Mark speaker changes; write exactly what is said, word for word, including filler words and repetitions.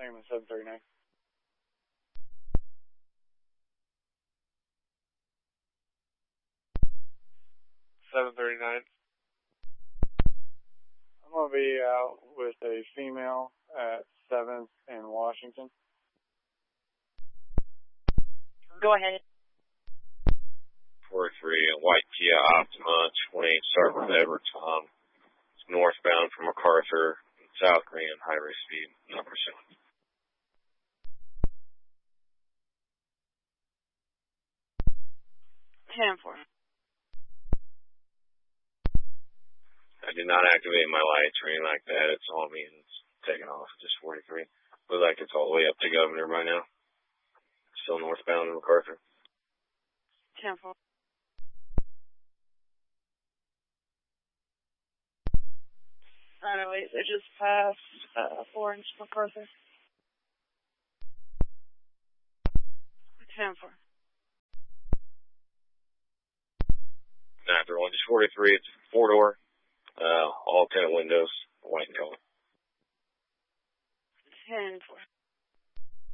Speaker 1: Same as seven thirty-nine.
Speaker 2: seven thirty-nine.
Speaker 1: I'm going to be out with a female at seventh in Washington.
Speaker 3: Go ahead.
Speaker 4: forty-three, White Kia Optima, twenty-eight Sergeant Edwards, um, northbound from MacArthur, South Grand, high race speed, not pursuing.
Speaker 3: ten four.
Speaker 4: I did not activate my lights or anything like that. It's on me and it's taking off. Just forty-three. Looks like it's all the way up to Governor by now. Still northbound in MacArthur.
Speaker 3: ten four. nine oh eight, they just passed uh, four inch MacArthur. ten four.
Speaker 4: nine three one, just forty-three. It's four door. Uh, all tenant windows, white and color.
Speaker 3: ten four.